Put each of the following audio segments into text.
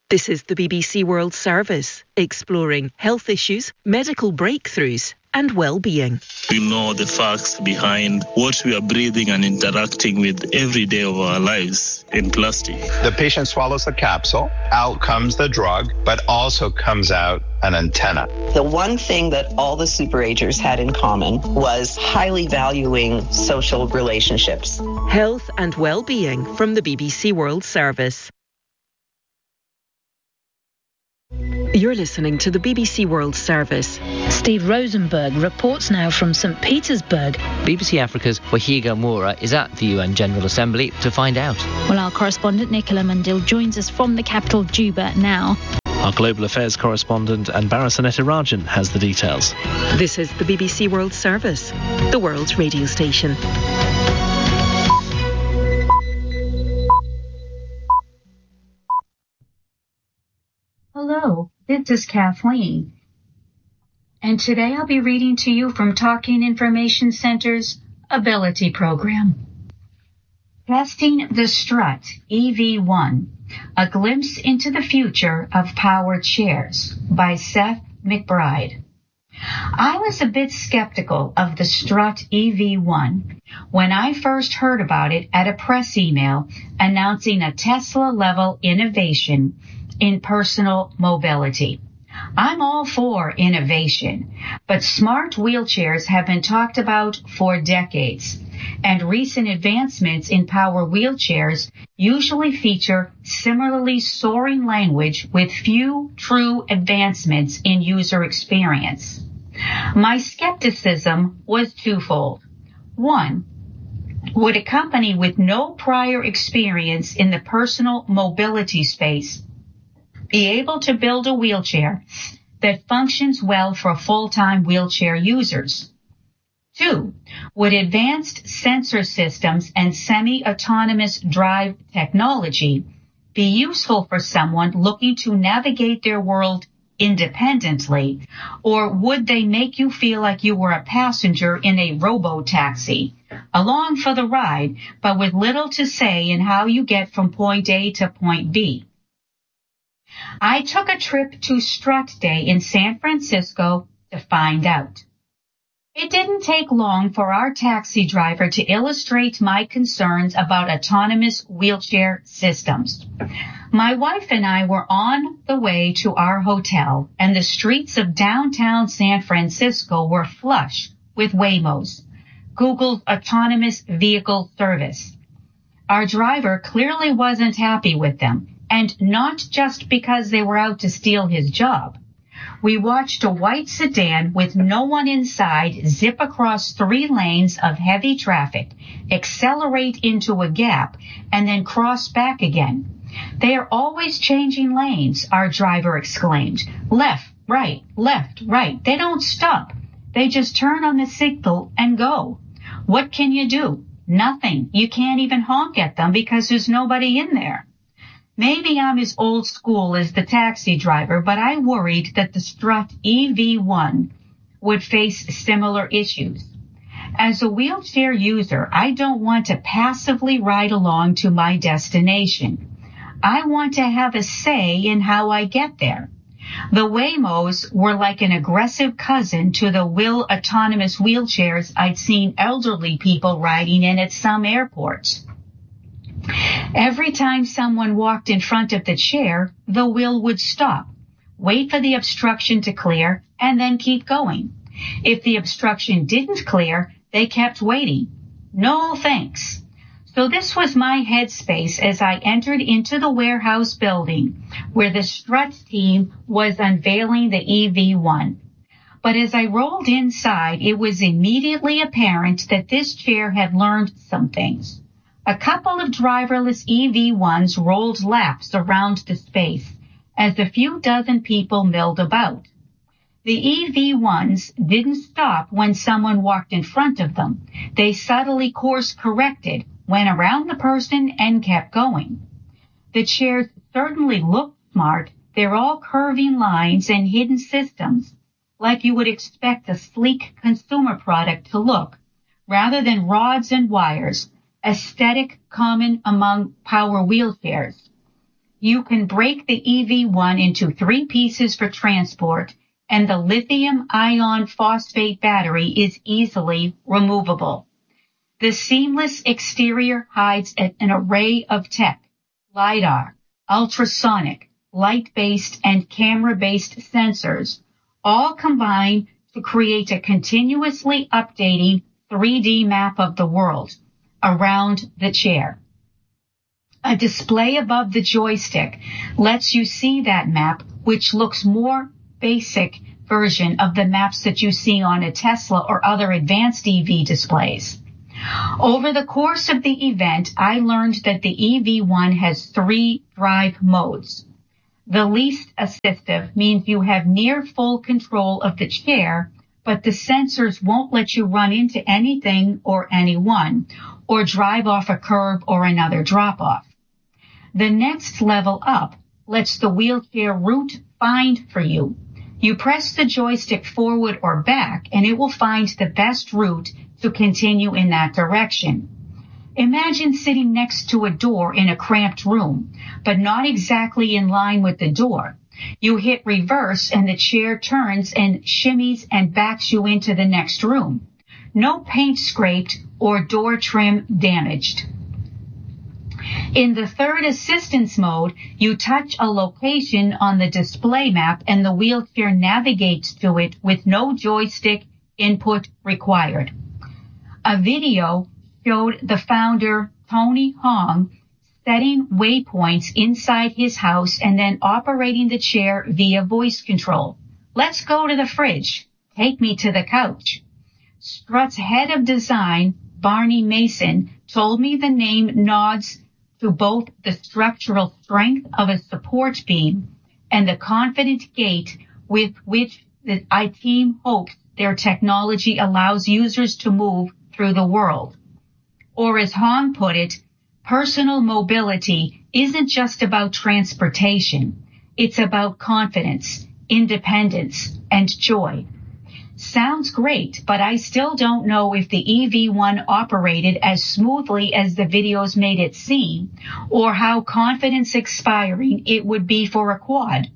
This is the BBC World Service, exploring health issues, medical breakthroughs and well-being. We know the facts behind what we are breathing and interacting with every day of our lives in plastic. The patient swallows the capsule, out comes the drug, but also comes out an antenna. The one thing that all the superagers had in common was highly valuing social relationships. Health and well-being from the BBC World Service. You're listening to the BBC World Service. Steve Rosenberg reports now from St. Petersburg. BBC Africa's Wahiga Moura is at the UN General Assembly to find out. Well, our correspondent Nicola Mundil joins us from the capital, Juba, now. Our global affairs correspondent Anbara Sanetarajan has the details. This is the BBC World Service, the world's radio station. Hello, this is Kathleen, and today I'll be reading to you from Talking Information Center's Ability Program. Testing the Strut EV1, A Glimpse into the Future of Powered Chairs by Seth McBride. I was a bit skeptical of the Strut EV1 when I first heard about it at a press email announcing a Tesla-level innovation in personal mobility. I'm all for innovation, but smart wheelchairs have been talked about for decades, and recent advancements in power wheelchairs usually feature similarly soaring language with few true advancements in user experience. My skepticism was twofold. One, would a company with no prior experience in the personal mobility space be able to build a wheelchair that functions well for full-time wheelchair users? Two, would advanced sensor systems and semi-autonomous drive technology be useful for someone looking to navigate their world independently, or would they make you feel like you were a passenger in a robo-taxi, along for the ride, but with little to say in how you get from point A to point B? I took a trip to Strut Day in San Francisco to find out. It didn't take long for our taxi driver to illustrate my concerns about autonomous wheelchair systems. My wife and I were on the way to our hotel, and the streets of downtown San Francisco were flush with Waymos, Google's autonomous vehicle service. Our driver clearly wasn't happy with them, and not just because they were out to steal his job. We watched a white sedan with no one inside zip across 3 lanes of heavy traffic, accelerate into a gap, and then cross back again. They are always changing lanes, our driver exclaimed. Left, right, left, right. They don't stop. They just turn on the signal and go. What can you do? Nothing. You can't even honk at them because there's nobody in there. Maybe I'm as old school as the taxi driver, but I worried that the Strut EV1 would face similar issues. As a wheelchair user, I don't want to passively ride along to my destination. I want to have a say in how I get there. The Waymos were like an aggressive cousin to the Will autonomous wheelchairs I'd seen elderly people riding in at some airports. Every time someone walked in front of the chair, the wheel would stop, wait for the obstruction to clear, and then keep going. If the obstruction didn't clear, they kept waiting. No thanks. So this was my headspace as I entered into the warehouse building where the Strut team was unveiling the EV1. But as I rolled inside, it was immediately apparent that this chair had learned some things. A couple of driverless EV1s rolled laps around the space as a few dozen people milled about. The EV1s didn't stop when someone walked in front of them. They subtly course-corrected, went around the person, and kept going. The chairs certainly look smart. They're all curving lines and hidden systems, like you would expect a sleek consumer product to look, rather than rods and wires, aesthetic common among power wheelchairs. you can break the EV1 into 3 pieces for transport, and the lithium iron phosphate battery is easily removable. The seamless exterior hides an array of tech, LiDAR, ultrasonic, light-based, and camera-based sensors, all combined to create a continuously updating 3D map of the world around the chair. A display above the joystick lets you see that map, which looks more basic version of the maps that you see on a Tesla or other advanced EV displays. Over the course of the event, I learned that the EV1 has 3 drive modes. The least assistive means you have near full control of the chair, but the sensors won't let you run into anything or anyone, or drive off a curb or another drop-off. The next level up lets the wheelchair route find for you. You press the joystick forward or back, and it will find the best route to continue in that direction. Imagine sitting next to a door in a cramped room, but not exactly in line with the door. You hit reverse and the chair turns and shimmies and backs you into the next room. No paint scraped or door trim damaged. In the third assistance mode, you touch a location on the display map and the wheelchair navigates to it with no joystick input required. A video showed the founder, Tony Hong, setting waypoints inside his house and then operating the chair via voice control. Let's go to the fridge. Take me to the couch. Strut's head of design, Barney Mason, told me the name nods to both the structural strength of a support beam and the confident gait with which the team hopes their technology allows users to move through the world. Or as Hong put it, personal mobility isn't just about transportation. It's about confidence, independence, and joy. Sounds great, but I still don't know if the EV1 operated as smoothly as the videos made it seem, or how confidence expiring it would be for a quad.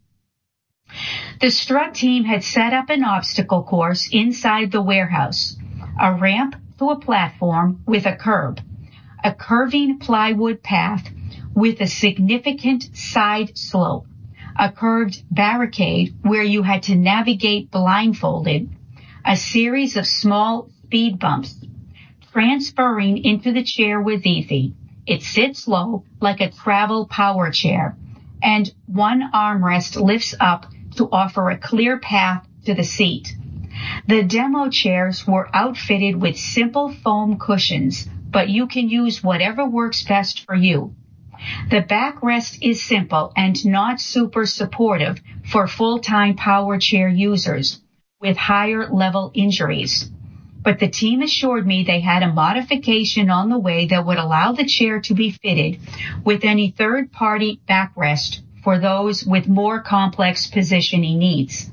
The Strut team had set up an obstacle course inside the warehouse, a ramp to a platform with a curb, a curving plywood path with a significant side slope, a curved barricade where you had to navigate blindfolded, a series of small speed bumps. Transferring into the chair was easy. It sits low like a travel power chair, and one armrest lifts up to offer a clear path to the seat. The demo chairs were outfitted with simple foam cushions, but you can use whatever works best for you. The backrest is simple and not super supportive for full-time power chair users with higher level injuries. But the team assured me they had a modification on the way that would allow the chair to be fitted with any third-party backrest for those with more complex positioning needs.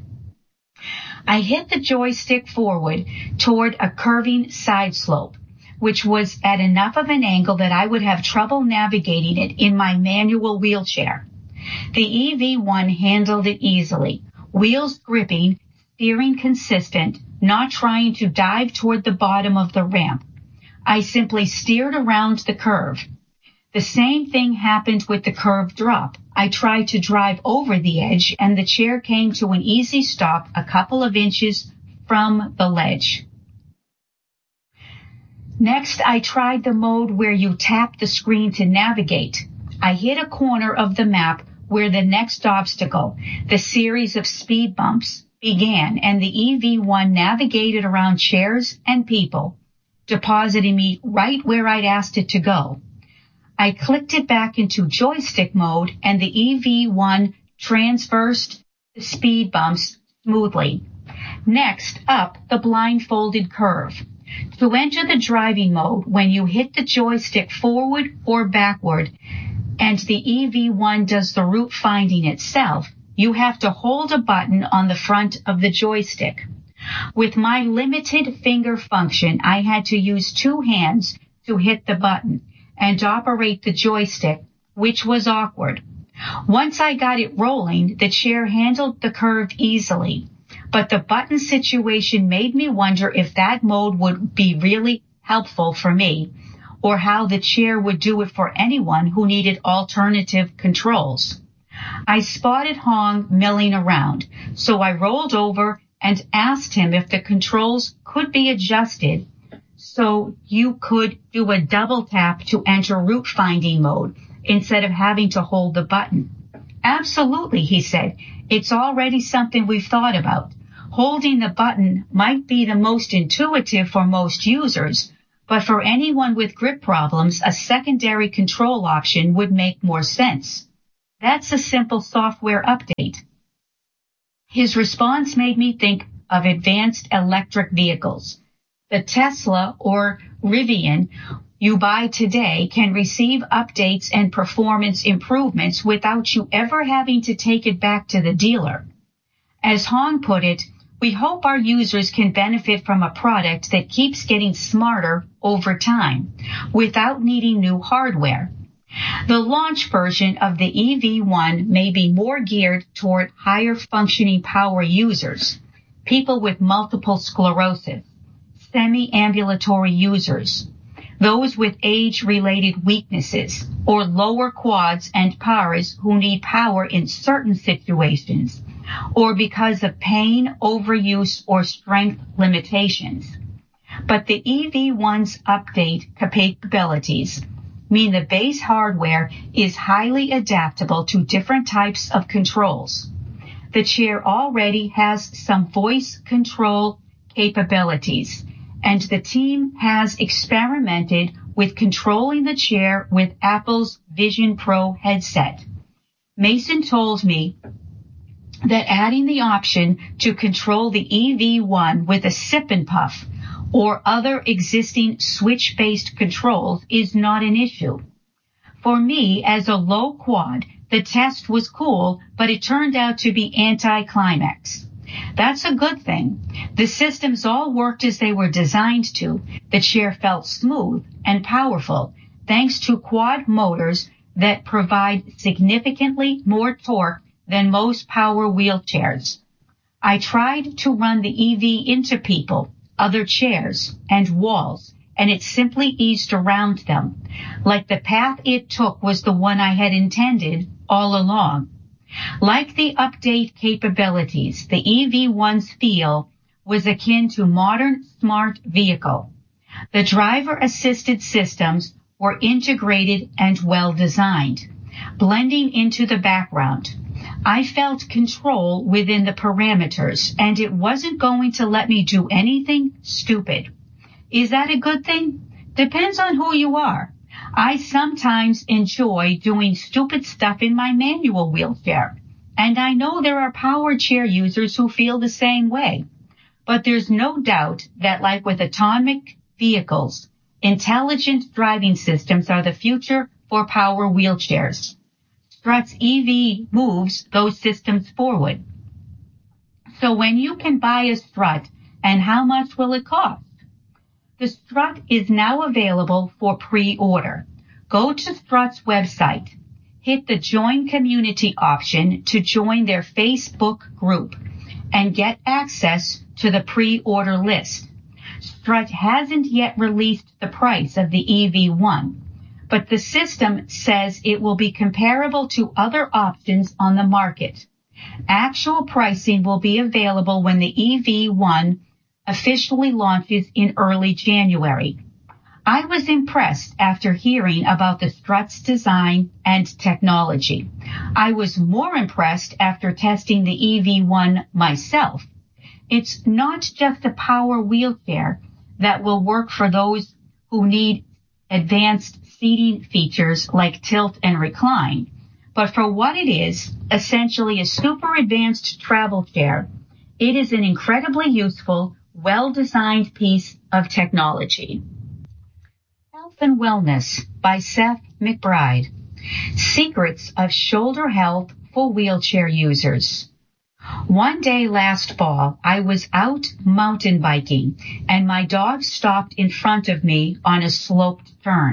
I hit the joystick forward toward a curving side slope, which was at enough of an angle that I would have trouble navigating it in my manual wheelchair. The EV1 handled it easily, wheels gripping, steering consistent, not trying to dive toward the bottom of the ramp. I simply steered around the curve. The same thing happened with the curved drop. I tried to drive over the edge, and the chair came to an easy stop a couple of inches from the ledge. Next, I tried the mode where you tap the screen to navigate. I hit a corner of the map where the next obstacle, the series of speed bumps, began, and the EV1 navigated around chairs and people, depositing me right where I'd asked it to go. I clicked it back into joystick mode, and the EV1 transversed the speed bumps smoothly. Next, up the blindfolded curve. To enter the driving mode, when you hit the joystick forward or backward, and the EV1 does the route finding itself, you have to hold a button on the front of the joystick. With my limited finger function, I had to use 2 hands to hit the button and operate the joystick which was awkward. Once I got it rolling, the chair handled the curve easily, but the button situation made me wonder if that mode would be really helpful for me, or how the chair would do it for anyone who needed alternative controls. I spotted Hong milling around, so I rolled over and asked him if the controls could be adjusted so you could do a double tap to enter route finding mode instead of having to hold the button. Absolutely, he said. It's already something we've thought about. Holding the button might be the most intuitive for most users, but for anyone with grip problems, a secondary control option would make more sense. That's a simple software update. His response made me think of advanced electric vehicles. The Tesla or Rivian you buy today can receive updates and performance improvements without you ever having to take it back to the dealer. As Hong put it, we hope our users can benefit from a product that keeps getting smarter over time without needing new hardware. The launch version of the EV1 may be more geared toward higher functioning power users, people with multiple sclerosis, semi-ambulatory users, those with age-related weaknesses, or lower quads and paras who need power in certain situations, or because of pain, overuse, or strength limitations. But the EV1's update capabilities mean the base hardware is highly adaptable to different types of controls. The chair already has some voice control capabilities, and the team has experimented with controlling the chair with Apple's Vision Pro headset. Mason told me that adding the option to control the EV1 with a sip and puff or other existing switch-based controls is not an issue. For me, as a low quad, the test was cool, but it turned out to be anticlimax. That's a good thing. The systems all worked as they were designed to. The chair felt smooth and powerful, thanks to quad motors that provide significantly more torque than most power wheelchairs. I tried to run the EV into people, other chairs, and walls, and it simply eased around them, like the path it took was the one I had intended all along. Like the update capabilities, the EV1's feel was akin to modern smart vehicle. The driver-assisted systems were integrated and well-designed, blending into the background. I felt control within the parameters, and it wasn't going to let me do anything stupid. Is that a good thing? Depends on who you are. I sometimes enjoy doing stupid stuff in my manual wheelchair, and I know there are power chair users who feel the same way. But there's no doubt that, like with atomic vehicles, intelligent driving systems are the future for power wheelchairs. Strut's EV moves those systems forward. So when you can buy a Strut, and how much will it cost? The Strut is now available for pre-order. Go to Strut's website, hit the Join Community option to join their Facebook group, and get access to the pre-order list. Strut hasn't yet released the price of the EV1, but the system says it will be comparable to other options on the market. Actual pricing will be available when the EV1 officially launches in early January. I was impressed after hearing about the Strut's design and technology. I was more impressed after testing the EV1 myself. It's not just a power wheelchair that will work for those who need advanced seating features like tilt and recline, but for what it is, essentially a super advanced travel chair, it is an incredibly useful, well-designed piece of technology. Health and Wellness by Seth McBride. Secrets of shoulder health for wheelchair users. One day last fall, I was out mountain biking, and my dog stopped in front of me on a sloped turn.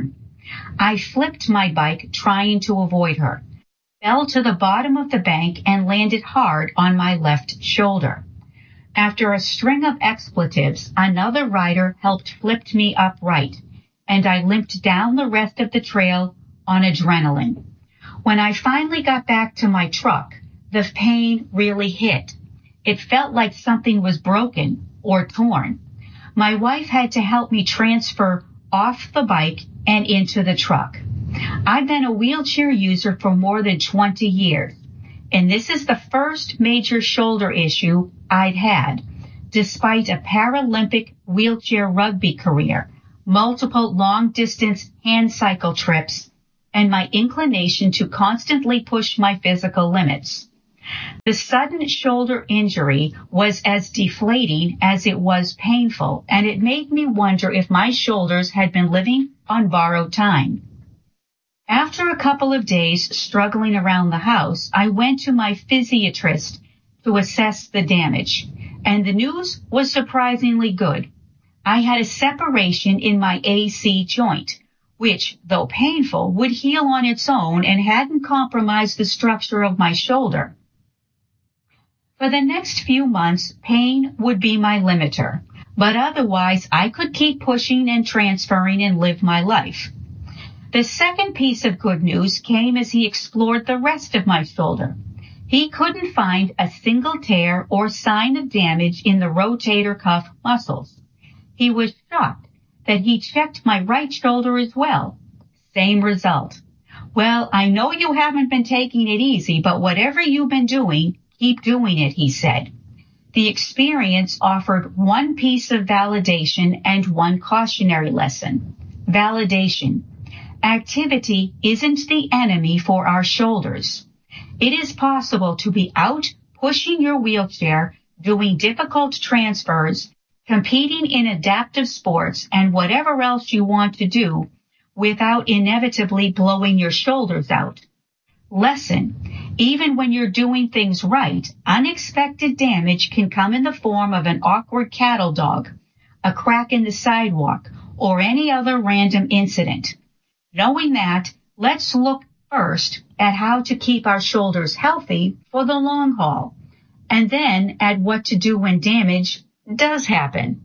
I flipped my bike trying to avoid her, fell to the bottom of the bank and landed hard on my left shoulder. After a string of expletives, another rider helped flip me upright, and I limped down the rest of the trail on adrenaline. When I finally got back to my truck, the pain really hit. It felt like something was broken or torn. My wife had to help me transfer off the bike and into the truck. I've been a wheelchair user for more than 20 years, and this is the first major shoulder issue I'd had, despite a Paralympic wheelchair rugby career, multiple long-distance hand cycle trips, and my inclination to constantly push my physical limits. The sudden shoulder injury was as deflating as it was painful, and it made me wonder if my shoulders had been living on borrowed time. After a couple of days struggling around the house, I went to my physiatrist to assess the damage, and the news was surprisingly good. I had a separation in my AC joint, which, though painful, would heal on its own and hadn't compromised the structure of my shoulder. For the next few months, pain would be my limiter, but otherwise I could keep pushing and transferring and live my life. The second piece of good news came as he explored the rest of my shoulder. He couldn't find a single tear or sign of damage in the rotator cuff muscles. He was shocked that he checked my right shoulder as well. Same result. Well, I know you haven't been taking it easy, but whatever you've been doing, keep doing it, he said. The experience offered one piece of validation and one cautionary lesson. Validation. Activity isn't the enemy for our shoulders. It is possible to be out pushing your wheelchair, doing difficult transfers, competing in adaptive sports, and whatever else you want to do without inevitably blowing your shoulders out. Lesson. Even when you're doing things right, unexpected damage can come in the form of an awkward cattle dog, a crack in the sidewalk, or any other random incident. Knowing that, let's look first at how to keep our shoulders healthy for the long haul, and then at what to do when damage does happen.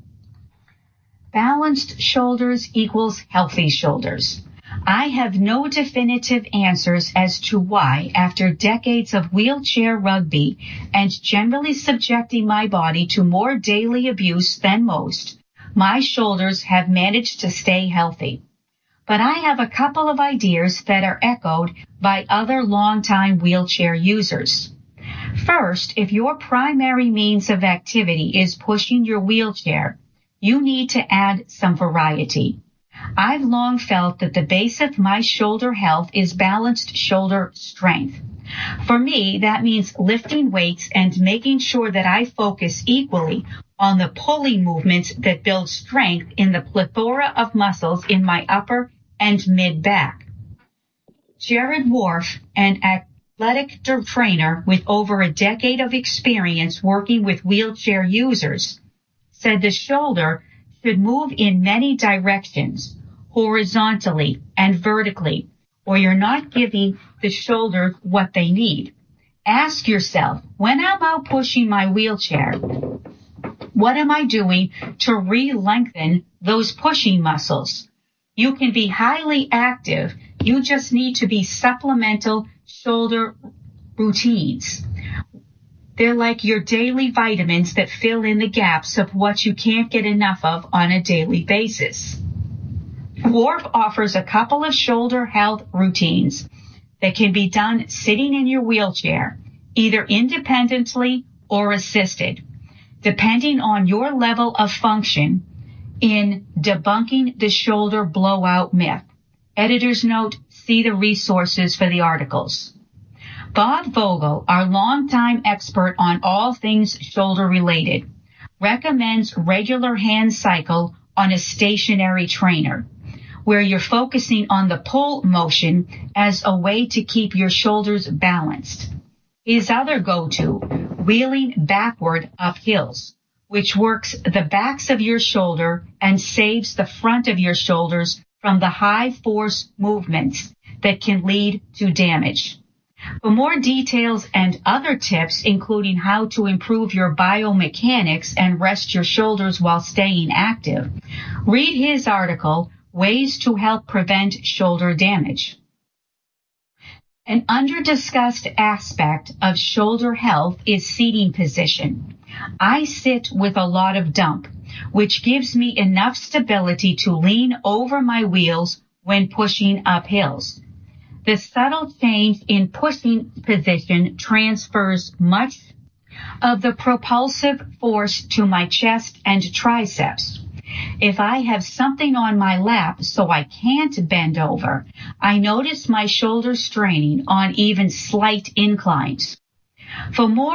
Balanced shoulders equals healthy shoulders. I have no definitive answers as to why, after decades of wheelchair rugby and generally subjecting my body to more daily abuse than most, my shoulders have managed to stay healthy. But I have a couple of ideas that are echoed by other longtime wheelchair users. First, if your primary means of activity is pushing your wheelchair, you need to add some variety. I've long felt that the base of my shoulder health is balanced shoulder strength. For me, that means lifting weights and making sure that I focus equally on the pulling movements that build strength in the plethora of muscles in my upper and mid-back. Jared Wharf, an athletic trainer with over a decade of experience working with wheelchair users, said the shoulder should move in many directions, horizontally and vertically, or you're not giving the shoulders what they need. Ask yourself, when I'm out pushing my wheelchair, what am I doing to re-lengthen those pushing muscles? You can be highly active. You just need to be supplemental shoulder routines. They're like your daily vitamins that fill in the gaps of what you can't get enough of on a daily basis. Wharf offers a couple of shoulder health routines that can be done sitting in your wheelchair, either independently or assisted, depending on your level of function in debunking the shoulder blowout myth. Editor's note, see the resources for the articles. Bob Vogel, our longtime expert on all things shoulder related, recommends regular hand cycle on a stationary trainer, where you're focusing on the pull motion as a way to keep your shoulders balanced. His other go-to, wheeling backward up hills, which works the backs of your shoulder and saves the front of your shoulders from the high force movements that can lead to damage. For more details and other tips, including how to improve your biomechanics and rest your shoulders while staying active, read his article, Ways to Help Prevent Shoulder Damage. An under-discussed aspect of shoulder health is seating position. I sit with a lot of dump, which gives me enough stability to lean over my wheels when pushing up hills. The subtle change in pushing position transfers much of the propulsive force to my chest and triceps. If I have something on my lap so I can't bend over, I notice my shoulders straining on even slight inclines. For more